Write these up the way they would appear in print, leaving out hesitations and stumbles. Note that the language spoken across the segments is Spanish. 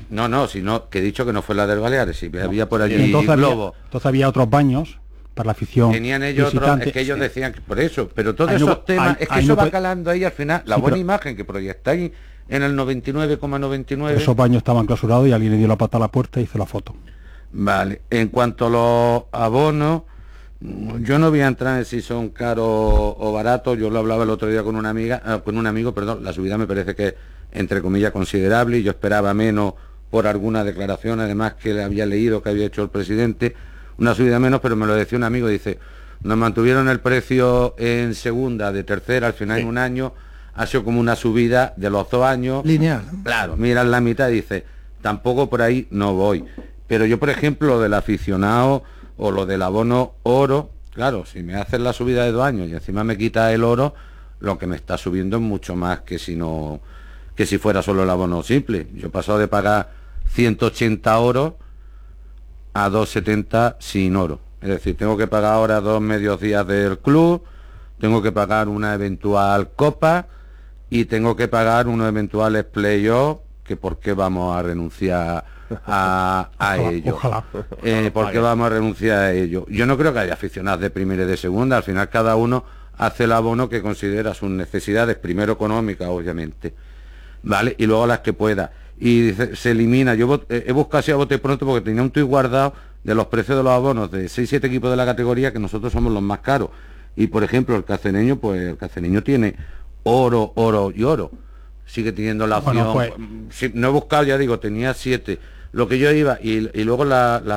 No, sino que he dicho que no fue la del Baleares, si había por allí entonces había otros baños para la afición. Tenían ellos otros, es que ellos decían que por eso, pero todos esos temas, es que eso va calando ahí al final, la buena imagen que proyectáis en el 99,99. Esos baños estaban clausurados y alguien le dio la pata a la puerta y hizo la foto. Vale, en cuanto a los abonos, yo no voy a entrar en si son caros o baratos. Yo lo hablaba el otro día con una amiga, con un amigo, perdón. La subida me parece que es, entre comillas, considerable, y yo esperaba menos por alguna declaración, además que le había leído que había hecho el presidente, una subida menos, pero me lo decía un amigo, dice, nos mantuvieron el precio en segunda, de tercera, al final en un año, ha sido como una subida de los 2 años. Lineal. Claro, miran la mitad y dice, tampoco por ahí no voy. Pero yo, por ejemplo, lo del aficionado o lo del abono oro, claro, si me hacen la subida de 2 años y encima me quita el oro, lo que me está subiendo es mucho más que si fuera solo el abono simple. Yo he pasado de pagar 180 euros a 270 sin oro. Es decir, tengo que pagar ahora 2 medios días del club, tengo que pagar una eventual copa y tengo que pagar unos eventuales playoffs, que por qué vamos a renunciar a ello. Ojalá. ¿Por qué vamos a renunciar a ello? Yo no creo que haya aficionados de primera y de segunda, al final cada uno hace el abono que considera sus necesidades, primero económicas, obviamente, ¿vale? Y luego las que pueda. Y se elimina, yo he buscado así a bote pronto porque tenía un tuit guardado de los precios de los abonos de 6-7 equipos de la categoría, que nosotros somos los más caros. Y por ejemplo el Cacereño, pues el Cacereño tiene oro y oro. Sigue teniendo la opción. Bueno, pues, no he buscado, ya digo, tenía 7. Lo que yo iba, y luego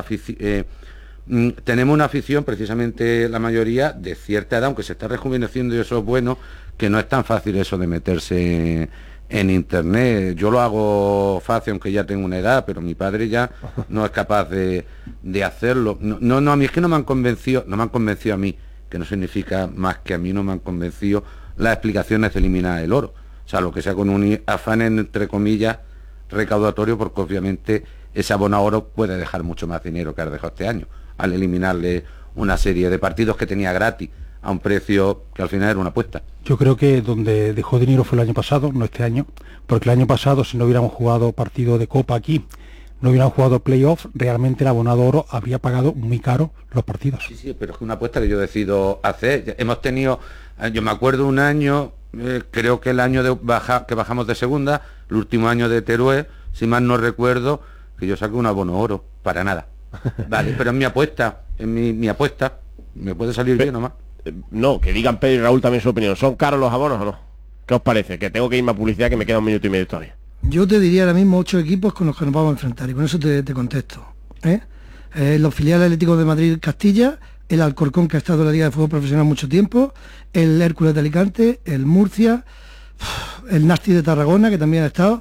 tenemos una afición, precisamente la mayoría, de cierta edad, aunque se está rejuveneciendo y eso es bueno, que no es tan fácil eso de meterse en internet. Yo lo hago fácil, aunque ya tengo una edad, pero mi padre ya no es capaz de hacerlo. No, a mí es que no me han convencido a mí, que no significa más que a mí no me han convencido las explicaciones de eliminar el oro. O sea, lo que sea con un afán, entre comillas, recaudatorio, porque obviamente ese abono oro puede dejar mucho más dinero que ha dejado este año, al eliminarle una serie de partidos que tenía gratis a un precio que al final era una apuesta. Yo creo que donde dejó dinero fue el año pasado, no este año, porque el año pasado, si no hubiéramos jugado partido de Copa aquí, no hubieran jugado playoff, realmente el abonado oro habría pagado muy caro los partidos. Sí, pero es que una apuesta que yo decido hacer. Hemos tenido, yo me acuerdo un año, creo que el año que bajamos de segunda, el último año de Teruel, si mal no recuerdo, que yo saqué un abono oro, para nada. Vale, pero es mi apuesta, mi apuesta, me puede salir bien o más. No, que digan Pedro y Raúl también su opinión. ¿Son caros los abonos o no? ¿Qué os parece? Que tengo que irme a publicidad, que me queda 1 minuto y medio todavía. Yo te diría ahora mismo 8 equipos con los que nos vamos a enfrentar, y con eso te contesto. Los filiales Atléticos de Madrid Castilla, el Alcorcón, que ha estado en la Liga de Fútbol Profesional mucho tiempo, el Hércules de Alicante, el Murcia, el Nasti de Tarragona, que también ha estado.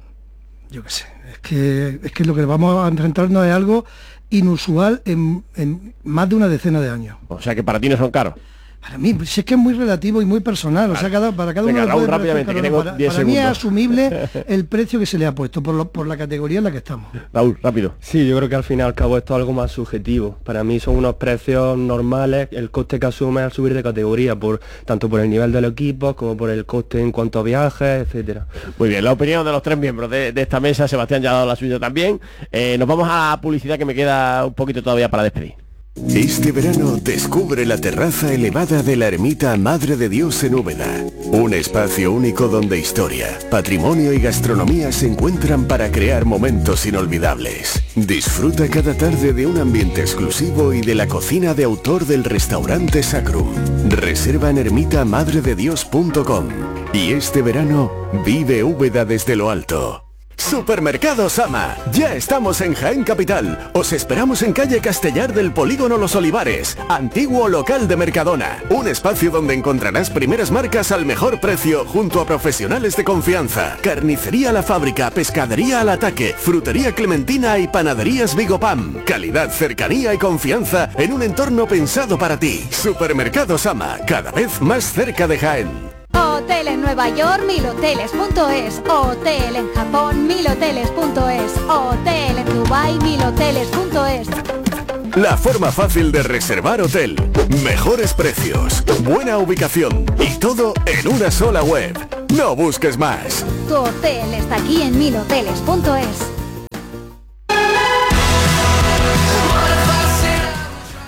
Yo qué sé, es que lo que vamos a enfrentarnos es algo inusual en más de una decena de años. O sea que para ti no son caros. Para mí, pues es que es muy relativo y muy personal, claro. O sea, para cada uno Raúl, rápidamente, que tengo 10 segundos. Para mí es asumible el precio que se le ha puesto por la categoría en la que estamos. Raúl, rápido. Sí, yo creo que al fin y al cabo esto es algo más subjetivo. Para mí son unos precios normales, el coste que asume al subir de categoría, tanto por el nivel del equipo como por el coste en cuanto a viajes, etcétera. Muy bien, la opinión de los 3 miembros de esta mesa. Sebastián ya ha dado la suya también. Nos vamos a la publicidad, que me queda un poquito todavía para despedir. Este verano descubre la terraza elevada de la ermita Madre de Dios en Úbeda. Un espacio único donde historia, patrimonio y gastronomía se encuentran para crear momentos inolvidables. Disfruta cada tarde de un ambiente exclusivo y de la cocina de autor del restaurante Sacrum. Reserva en ermitamadrededios.com. Y este verano vive Úbeda desde lo alto. Supermercados Ama, ya estamos en Jaén Capital. Os esperamos en calle Castellar del Polígono Los Olivares, antiguo local de Mercadona. Un espacio donde encontrarás primeras marcas al mejor precio junto a profesionales de confianza. Carnicería La Fábrica, pescadería Al Ataque, frutería Clementina y panaderías Vigopam. Calidad, cercanía y confianza en un entorno pensado para ti. Supermercados Ama, cada vez más cerca de Jaén. Hotel en Nueva York, milhoteles.es. Hotel en Japón, milhoteles.es. Hotel en Dubai, milhoteles.es. La forma fácil de reservar hotel, mejores precios, buena ubicación y todo en una sola web. No busques más. Tu hotel está aquí en milhoteles.es.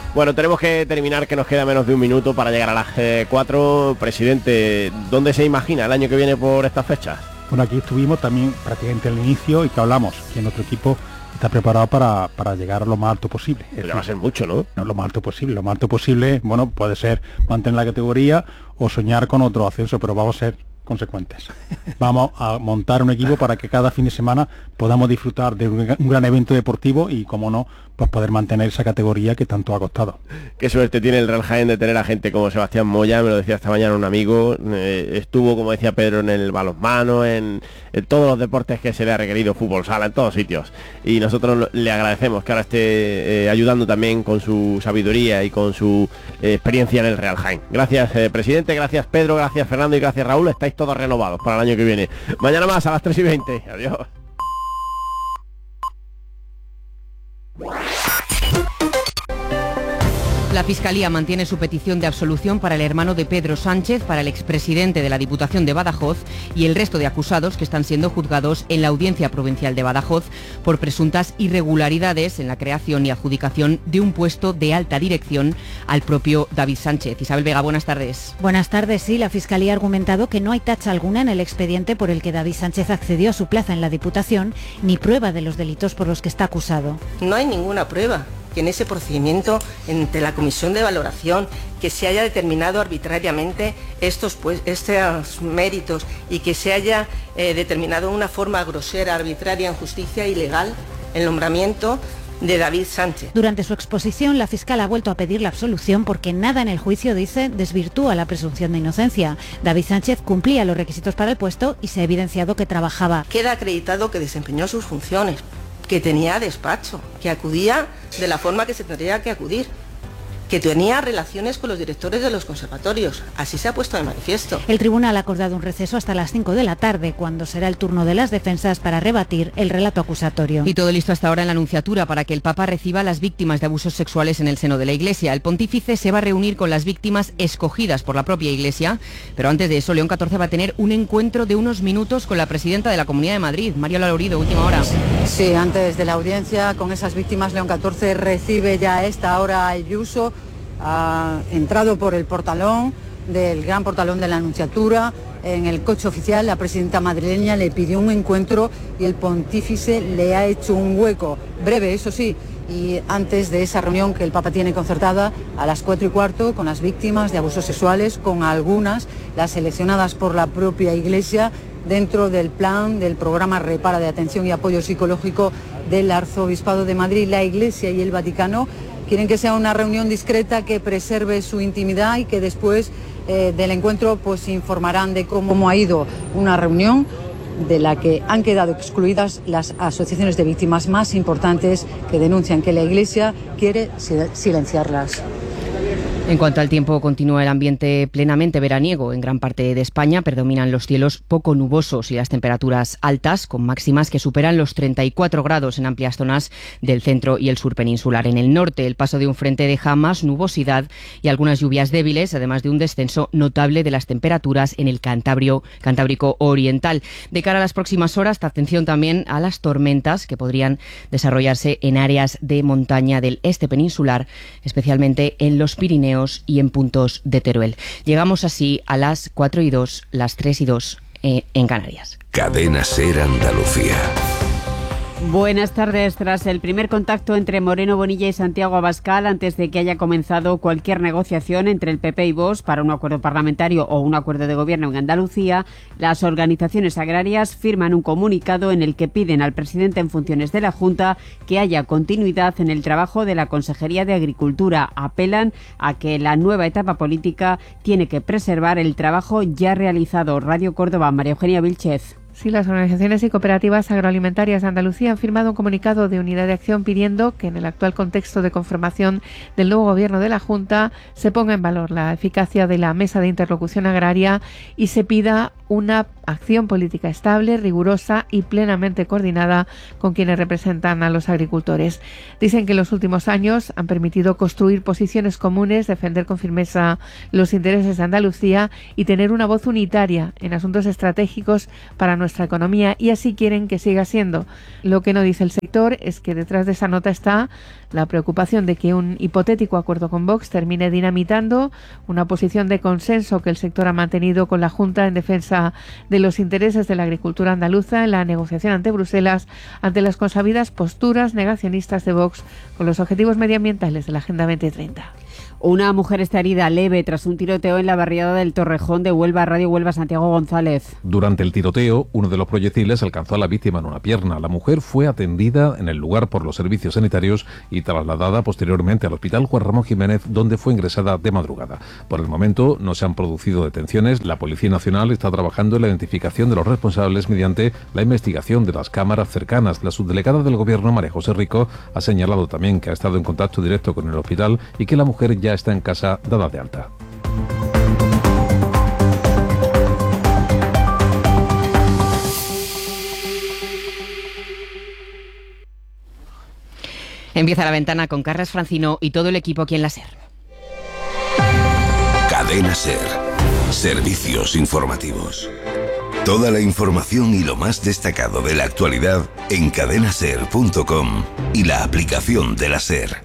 Bueno, tenemos que terminar, que nos queda menos de un minuto para llegar a las 4. Presidente, ¿dónde se imagina el año que viene por estas fechas? Bueno, aquí estuvimos también prácticamente al inicio y que hablamos que nuestro equipo está preparado para llegar lo más alto posible. Ya va a ser mucho, ¿no? No, lo más alto posible. Lo más alto posible, bueno, puede ser mantener la categoría o soñar con otro ascenso, pero vamos a ser consecuentes. Vamos a montar un equipo para que cada fin de semana podamos disfrutar de un gran evento deportivo y, como no, pues poder mantener esa categoría que tanto ha costado. Qué suerte tiene el Real Jaén de tener a gente como Sebastián Moya, me lo decía esta mañana un amigo, estuvo, como decía Pedro, en el balonmano, en todos los deportes que se le ha requerido, fútbol sala, en todos sitios. Y nosotros le agradecemos que ahora esté ayudando también con su sabiduría y con su experiencia en el Real Jaén. Gracias, presidente, gracias Pedro, gracias Fernando y gracias Raúl, estáis todos renovados para el año que viene. Mañana más a las 3:20. Adiós. La Fiscalía mantiene su petición de absolución para el hermano de Pedro Sánchez, para el expresidente de la Diputación de Badajoz y el resto de acusados que están siendo juzgados en la Audiencia Provincial de Badajoz por presuntas irregularidades en la creación y adjudicación de un puesto de alta dirección al propio David Sánchez. Isabel Vega, buenas tardes. Buenas tardes. Sí, la Fiscalía ha argumentado que no hay tacha alguna en el expediente por el que David Sánchez accedió a su plaza en la Diputación, ni prueba de los delitos por los que está acusado. No hay ninguna prueba que en ese procedimiento, entre la comisión de valoración, que se haya determinado arbitrariamente estos méritos y que se haya determinado de una forma grosera, arbitraria, injusticia, ilegal el nombramiento de David Sánchez. Durante su exposición, la fiscal ha vuelto a pedir la absolución porque nada en el juicio, dice, desvirtúa la presunción de inocencia. David Sánchez cumplía los requisitos para el puesto y se ha evidenciado que trabajaba. Queda acreditado que desempeñó sus funciones, que tenía despacho, que acudía de la forma que se tendría que acudir, que tenía relaciones con los directores de los conservatorios. Así se ha puesto de manifiesto. El tribunal ha acordado un receso hasta las 5 de la tarde, cuando será el turno de las defensas para rebatir el relato acusatorio. Y todo listo hasta ahora en la Anunciatura para que el Papa reciba a las víctimas de abusos sexuales en el seno de la Iglesia. El pontífice se va a reunir con las víctimas escogidas por la propia Iglesia, pero antes de eso, León XIV va a tener un encuentro de unos minutos con la presidenta de la Comunidad de Madrid, María Lorido, última hora. Sí, antes de la audiencia con esas víctimas, León XIV recibe ya a esta hora a Ayuso. Ha entrado por el portalón del gran portalón de la Anunciatura. En el coche oficial, la presidenta madrileña le pidió un encuentro y el pontífice le ha hecho un hueco, breve eso sí, y antes de esa reunión que el Papa tiene concertada a las 4:15 con las víctimas de abusos sexuales, con algunas, las seleccionadas por la propia Iglesia, dentro del plan del programa Repara de atención y apoyo psicológico del Arzobispado de Madrid. La Iglesia y el Vaticano quieren que sea una reunión discreta que preserve su intimidad y que después del encuentro pues informarán de cómo ha ido una reunión de la que han quedado excluidas las asociaciones de víctimas más importantes que denuncian que la Iglesia quiere silenciarlas. En cuanto al tiempo, continúa el ambiente plenamente veraniego. En gran parte de España predominan los cielos poco nubosos y las temperaturas altas, con máximas que superan los 34 grados en amplias zonas del centro y el sur peninsular. En el norte, el paso de un frente deja más nubosidad y algunas lluvias débiles, además de un descenso notable de las temperaturas en el Cantábrico oriental. De cara a las próximas horas, atención también a las tormentas que podrían desarrollarse en áreas de montaña del este peninsular, especialmente en los Pirineos y en puntos de Teruel. Llegamos así a las 4:02, las 3:02 en Canarias. Cadena SER Andalucía. Buenas tardes. Tras el primer contacto entre Moreno Bonilla y Santiago Abascal, antes de que haya comenzado cualquier negociación entre el PP y Vox para un acuerdo parlamentario o un acuerdo de gobierno en Andalucía, las organizaciones agrarias firman un comunicado en el que piden al presidente en funciones de la Junta que haya continuidad en el trabajo de la Consejería de Agricultura. Apelan a que la nueva etapa política tiene que preservar el trabajo ya realizado. Radio Córdoba, María Eugenia Vilchez. Sí, las organizaciones y cooperativas agroalimentarias de Andalucía han firmado un comunicado de unidad de acción pidiendo que en el actual contexto de conformación del nuevo gobierno de la Junta se ponga en valor la eficacia de la mesa de interlocución agraria y se pida una acción política estable, rigurosa y plenamente coordinada con quienes representan a los agricultores. Dicen que en los últimos años han permitido construir posiciones comunes, defender con firmeza los intereses de Andalucía y tener una voz unitaria en asuntos estratégicos para nuestro nuestra economía y así quieren que siga siendo. Lo que no dice el sector es que detrás de esa nota está la preocupación de que un hipotético acuerdo con Vox termine dinamitando una posición de consenso que el sector ha mantenido con la Junta en defensa de los intereses de la agricultura andaluza en la negociación ante Bruselas ante las consabidas posturas negacionistas de Vox con los objetivos medioambientales de la Agenda 2030. Una mujer está herida leve tras un tiroteo en la barriada del Torrejón de Huelva. Radio Huelva, Santiago González. Durante el tiroteo, uno de los proyectiles alcanzó a la víctima en una pierna. La mujer fue atendida en el lugar por los servicios sanitarios y trasladada posteriormente al Hospital Juan Ramón Jiménez, donde fue ingresada de madrugada. Por el momento no se han producido detenciones. La Policía Nacional está trabajando en la identificación de los responsables mediante la investigación de las cámaras cercanas. La subdelegada del Gobierno, María José Rico, ha señalado también que ha estado en contacto directo con el hospital y que la mujer ya está en casa dada de alta. Empieza La Ventana con Carles Francino y todo el equipo aquí en la SER. Cadena SER. Servicios informativos. Toda la información y lo más destacado de la actualidad en cadenaser.com y la aplicación de la SER.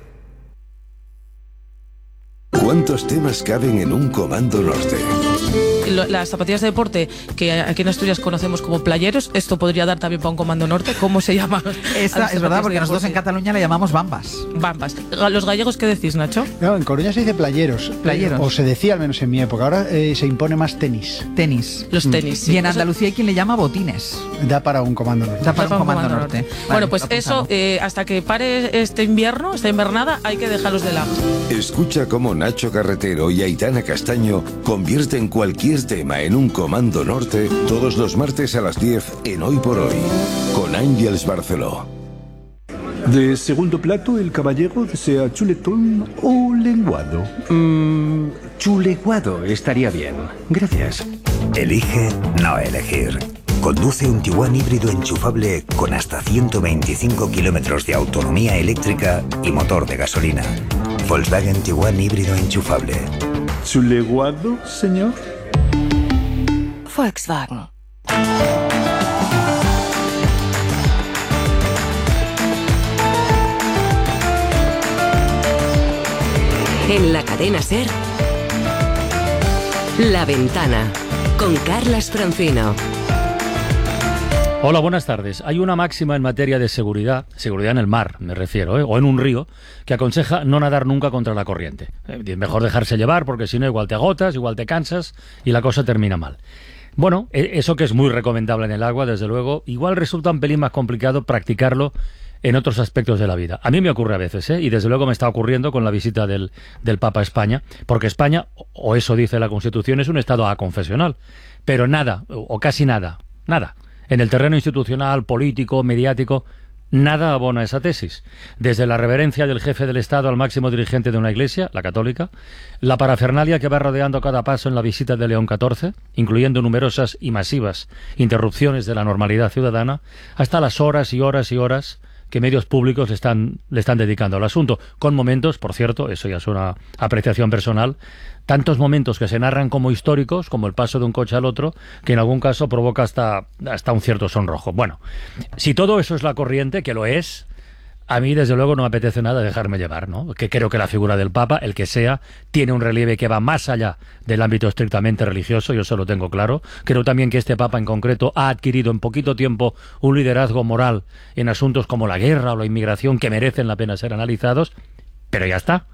¿Cuántos temas caben en un Comando Norte? Las zapatillas de deporte que aquí en Asturias conocemos como playeros, esto podría dar también para un Comando Norte. ¿Cómo se llama? Esta es verdad, porque nosotros en Cataluña le llamamos bambas. Bambas. ¿Los gallegos qué decís, Nacho? No, en Coruña se dice playeros. Playeros. O se decía al menos en mi época. Ahora se impone más tenis. Tenis. Los tenis, sí. Y en Andalucía hay quien le llama botines. Da para un Comando Norte. Da para un Comando Norte. Vale, bueno, pues eso, hasta que pare este invierno, esta invernada, hay que dejarlos de lado. Escucha cómo Nacho Carretero y Aitana Castaño convierten cualquier tema en un Comando Norte todos los martes a las 10 en Hoy por Hoy, con Ángeles Barceló. De segundo plato, el caballero desea chuletón o lenguado. Chuleguado estaría bien. Gracias. Elige no elegir. Conduce un Tiguan híbrido enchufable con hasta 125 kilómetros de autonomía eléctrica y motor de gasolina. Volkswagen Tiguan híbrido enchufable. ¿Chuleguado, señor? Volkswagen. En la cadena SER, La Ventana, con Carles Francino. Hola, buenas tardes. Hay una máxima en materia de seguridad en el mar, me refiero, o en un río, que aconseja no nadar nunca contra la corriente. Mejor dejarse llevar, porque si no igual te agotas, igual te cansas y la cosa termina mal. Bueno, eso que es muy recomendable en el agua, desde luego, igual resulta un pelín más complicado practicarlo en otros aspectos de la vida. A mí me ocurre a veces, y desde luego me está ocurriendo con la visita del Papa a España, porque España, o eso dice la Constitución, es un Estado aconfesional, pero nada, o casi nada, en el terreno institucional, político, mediático, nada abona esa tesis. Desde la reverencia del jefe del Estado al máximo dirigente de una iglesia, la católica, la parafernalia que va rodeando cada paso en la visita de León XIV, incluyendo numerosas y masivas interrupciones de la normalidad ciudadana, hasta las horas y horas y horas que medios públicos le están dedicando al asunto, con momentos, por cierto, eso ya es una apreciación personal, tantos momentos que se narran como históricos, como el paso de un coche al otro, que en algún caso provoca hasta un cierto sonrojo. Bueno, si todo eso es la corriente, que lo es, a mí desde luego no me apetece nada dejarme llevar, ¿no? Que creo que la figura del Papa, el que sea, tiene un relieve que va más allá del ámbito estrictamente religioso, yo eso lo tengo claro. Creo también que este Papa en concreto ha adquirido en poquito tiempo un liderazgo moral en asuntos como la guerra o la inmigración que merecen la pena ser analizados, pero ya está.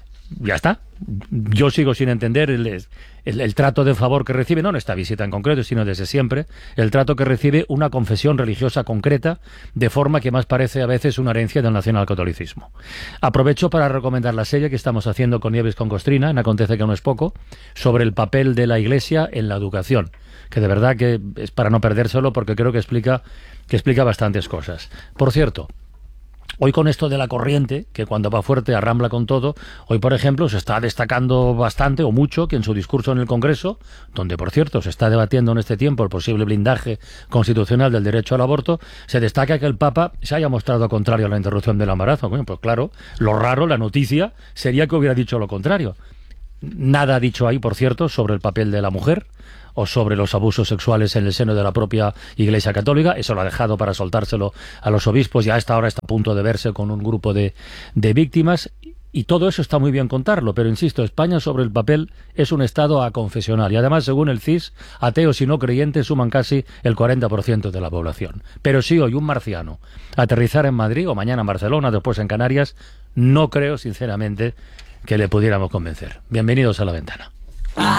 Yo sigo sin entender el trato de favor que recibe, no en esta visita en concreto, sino desde siempre, el trato que recibe una confesión religiosa concreta, de forma que más parece a veces una herencia del nacionalcatolicismo. Aprovecho para recomendar la serie que estamos haciendo con Nieves Concostrina, en Acontece que no es poco, sobre el papel de la Iglesia en la educación, que de verdad que es para no perdérselo, porque creo que explica bastantes cosas. Por cierto, hoy con esto de la corriente, que cuando va fuerte arrambla con todo, hoy por ejemplo se está destacando bastante o mucho que en su discurso en el Congreso, donde por cierto se está debatiendo en este tiempo el posible blindaje constitucional del derecho al aborto, se destaca que el Papa se haya mostrado contrario a la interrupción del embarazo. Bueno, pues claro, lo raro, la noticia, sería que hubiera dicho lo contrario. Nada ha dicho ahí, por cierto, sobre el papel de la mujer o sobre los abusos sexuales en el seno de la propia Iglesia Católica. Eso lo ha dejado para soltárselo a los obispos y a esta hora está a punto de verse con un grupo de víctimas. Y todo eso está muy bien contarlo, pero insisto, España sobre el papel es un estado aconfesional y además, según el CIS, ateos y no creyentes suman casi el 40% de la población. Pero si hoy un marciano aterrizara en Madrid o mañana en Barcelona, después en Canarias, no creo sinceramente que le pudiéramos convencer. Bienvenidos a La Ventana.